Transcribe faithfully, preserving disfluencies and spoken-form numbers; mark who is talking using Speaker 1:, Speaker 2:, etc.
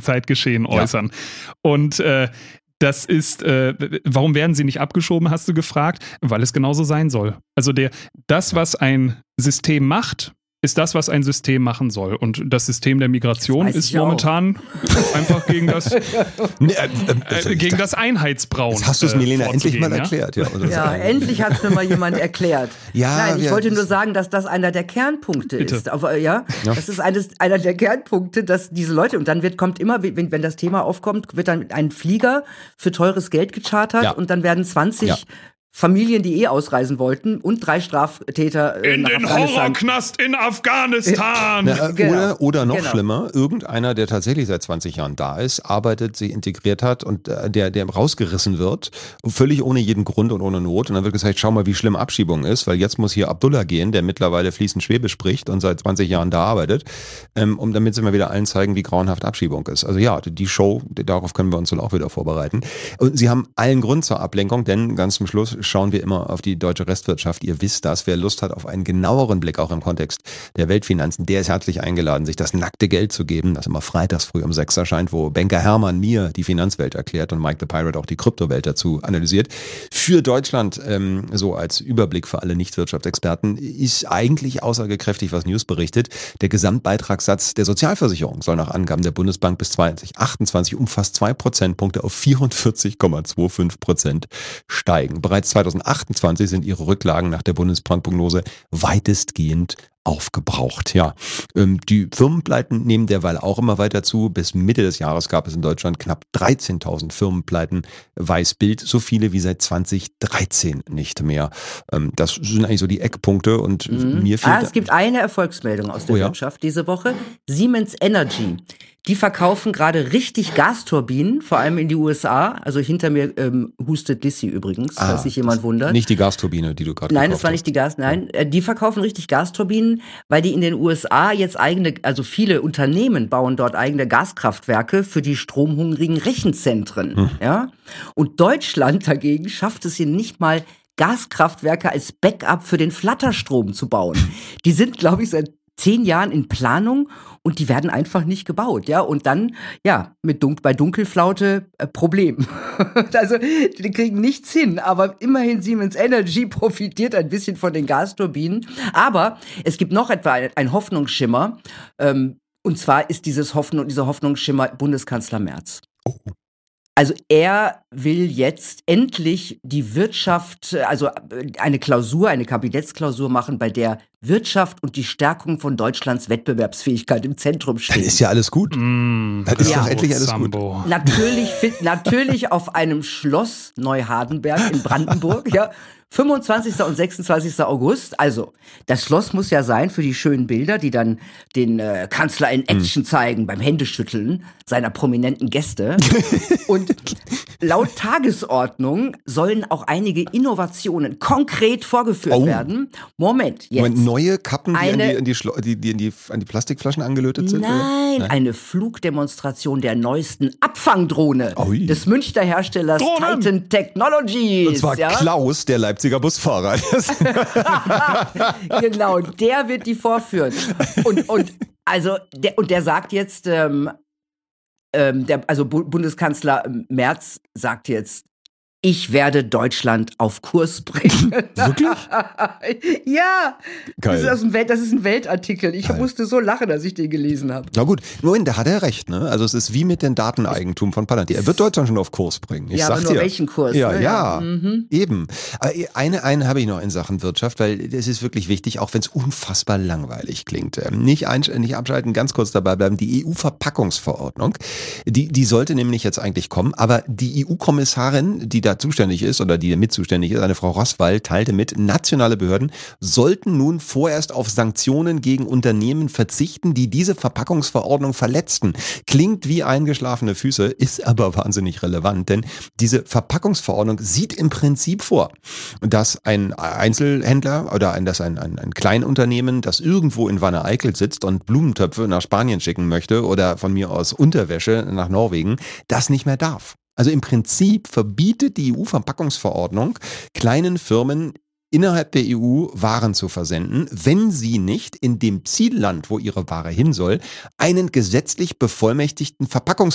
Speaker 1: Zeitgeschehen äußern. Ja. Und äh, das ist, äh, warum werden sie nicht abgeschoben, hast du gefragt? Weil es genauso sein soll. Also der, das, was ein System macht, ist das, was ein System machen soll. Und das System der Migration ist momentan auch. einfach gegen das, nee, äh, äh, gegen das Einheitsbrauen.
Speaker 2: Jetzt hast du es, Milena,
Speaker 1: äh,
Speaker 2: endlich mal
Speaker 1: ja?
Speaker 2: erklärt. Ja,
Speaker 3: oder ja endlich hat es mir mal jemand erklärt.
Speaker 2: Ja,
Speaker 3: Nein, ich
Speaker 2: ja,
Speaker 3: wollte nur sagen, dass das einer der Kernpunkte
Speaker 1: Bitte.
Speaker 3: ist. Aber, ja, ja, das ist eines, einer der Kernpunkte, dass diese Leute, und dann wird, kommt immer, wenn, wenn das Thema aufkommt, wird dann ein Flieger für teures Geld gechartert ja. und dann werden zwanzig ja. Familien, die eh ausreisen wollten und drei Straftäter äh,
Speaker 1: in
Speaker 3: nach
Speaker 1: den
Speaker 3: Afghanistan.
Speaker 1: Horrorknast in Afghanistan.
Speaker 2: Na,
Speaker 3: genau.
Speaker 2: Oder, oder noch
Speaker 3: genau.
Speaker 2: schlimmer, irgendeiner, der tatsächlich seit zwanzig Jahren da ist, arbeitet, sich integriert hat und äh, der, der rausgerissen wird, völlig ohne jeden Grund und ohne Not. Und dann wird gesagt, schau mal, wie schlimm Abschiebung ist, weil jetzt muss hier Abdullah gehen, der mittlerweile fließend Schwäbisch spricht und seit zwanzig Jahren da arbeitet, ähm, um damit sie mal wieder allen zeigen, wie grauenhaft Abschiebung ist. Also ja, die Show, darauf können wir uns dann auch wieder vorbereiten. Und sie haben allen Grund zur Ablenkung, denn ganz zum Schluss schauen wir immer auf die deutsche Restwirtschaft. Ihr wisst das. Wer Lust hat auf einen genaueren Blick, auch im Kontext der Weltfinanzen, der ist herzlich eingeladen, sich das nackte Geld zu geben, das immer freitags früh um sechs erscheint, wo Banker Hermann mir die Finanzwelt erklärt und Mike the Pirate auch die Kryptowelt dazu analysiert. Für Deutschland, ähm, so als Überblick für alle Nicht-Wirtschaftsexperten, ist eigentlich aussagekräftig, was News berichtet. Der Gesamtbeitragssatz der Sozialversicherung soll nach Angaben der Bundesbank bis zwanzig achtundzwanzig um fast zwei Prozentpunkte auf vierundvierzig Komma fünfundzwanzig Prozent steigen. Bereits zweitausendachtundzwanzig sind ihre Rücklagen nach der Bundesbankprognose weitestgehend aufgebraucht. Ja, ähm, die Firmenpleiten nehmen derweil auch immer weiter zu. Bis Mitte des Jahres gab es in Deutschland knapp dreizehntausend Firmenpleiten. Weiß Bild, so viele wie seit zweitausenddreizehn nicht mehr. Ähm, das sind eigentlich so die Eckpunkte und mhm. mir fehlt...
Speaker 3: Ah, es gibt eine Erfolgsmeldung aus der
Speaker 2: oh, ja?
Speaker 3: Wirtschaft diese Woche. Siemens Energy. Die verkaufen gerade richtig Gasturbinen, vor allem in die U S A. Also hinter mir ähm, hustet Lissy übrigens, ah, falls sich jemand wundert.
Speaker 2: Nicht die Gasturbine, die du gerade
Speaker 3: Nein, das war nicht die Gas, nein. Ja. Die verkaufen richtig Gasturbinen, weil die in den U S A jetzt eigene, also viele Unternehmen bauen dort eigene Gaskraftwerke für die stromhungrigen Rechenzentren. Hm. Ja? Und Deutschland dagegen schafft es hier nicht mal, Gaskraftwerke als Backup für den Flatterstrom zu bauen. Die sind, glaube ich, seit zehn Jahren in Planung und die werden einfach nicht gebaut, ja, und dann, ja, mit Dun- bei Dunkelflaute äh, Problem. Also, die kriegen nichts hin, aber immerhin Siemens Energy profitiert ein bisschen von den Gasturbinen, aber es gibt noch etwa ein, ein Hoffnungsschimmer, ähm, und zwar ist dieses Hoffnung, dieser Hoffnungsschimmer Bundeskanzler Merz.
Speaker 2: Oh.
Speaker 3: Also er will jetzt endlich die Wirtschaft, also eine Klausur, eine Kabinettsklausur machen, bei der Wirtschaft und die Stärkung von Deutschlands Wettbewerbsfähigkeit im Zentrum stehen.
Speaker 2: Dann ist ja alles gut.
Speaker 1: Mm,
Speaker 2: Dann ist
Speaker 3: ja.
Speaker 2: doch endlich alles
Speaker 1: Sambo.
Speaker 2: gut.
Speaker 3: Natürlich, natürlich auf einem Schloss Neuhardenberg in Brandenburg, ja. fünfundzwanzigsten und sechsundzwanzigsten August, also das Schloss muss ja sein für die schönen Bilder, die dann den äh, Kanzler in Action hm. zeigen beim Händeschütteln seiner prominenten Gäste. Und laut Tagesordnung sollen auch einige Innovationen konkret vorgeführt
Speaker 2: oh.
Speaker 3: werden. Moment, jetzt.
Speaker 2: Moment, neue Kappen, die,
Speaker 3: eine,
Speaker 2: an, die, an, die Schlo- die, die, an, die, an die Plastikflaschen angelötet sind?
Speaker 3: Nein,
Speaker 2: Nein,
Speaker 3: eine Flugdemonstration der neuesten Abfangdrohne
Speaker 2: Ui.
Speaker 3: des Münchner Herstellers
Speaker 1: Drohnen.
Speaker 3: Titan Technologies.
Speaker 2: Und zwar
Speaker 3: ja?
Speaker 2: Klaus, der Leipziger Busfahrer.
Speaker 3: Genau, der wird die vorführen. Und, und, also, der, und der sagt jetzt, ähm, ähm, der, also Bu- Bundeskanzler Merz sagt jetzt, ich werde Deutschland auf Kurs bringen.
Speaker 2: Wirklich?
Speaker 3: Ja,
Speaker 2: Geil.
Speaker 3: das ist, aus dem Welt, das ist ein Weltartikel. Ich
Speaker 2: Geil.
Speaker 3: musste so lachen, als ich den gelesen habe.
Speaker 2: Na gut, Moment, da hat er recht, ne? Also es ist wie mit dem Dateneigentum von Palantir. Er wird Deutschland schon auf Kurs bringen. Ich
Speaker 3: Ja,
Speaker 2: sag
Speaker 3: aber nur
Speaker 2: dir.
Speaker 3: welchen Kurs?
Speaker 2: Ja,
Speaker 3: ne?
Speaker 2: ja,
Speaker 3: Mhm.
Speaker 2: eben. Aber eine, eine habe ich noch in Sachen Wirtschaft, weil das ist wirklich wichtig, auch wenn es unfassbar langweilig klingt. Ähm, Nicht, einsch- nicht abschalten, ganz kurz dabei bleiben. Die E U-Verpackungsverordnung, die, die sollte nämlich jetzt eigentlich kommen, aber die E U-Kommissarin, die da zuständig ist oder die mit zuständig ist, eine Frau Rosswald, teilte mit, nationale Behörden sollten nun vorerst auf Sanktionen gegen Unternehmen verzichten, die diese Verpackungsverordnung verletzten. Klingt wie eingeschlafene Füße, ist aber wahnsinnig relevant, denn diese Verpackungsverordnung sieht im Prinzip vor, dass ein Einzelhändler oder ein, dass ein, ein, ein Kleinunternehmen, das irgendwo in Wanne-Eickel sitzt und Blumentöpfe nach Spanien schicken möchte oder von mir aus Unterwäsche nach Norwegen, das nicht mehr darf. Also im Prinzip verbietet die E U-Verpackungsverordnung kleinen Firmen innerhalb der E U Waren zu versenden, wenn sie nicht in dem Zielland, wo ihre Ware hin soll, einen gesetzlich bevollmächtigten Verpackungsverordnung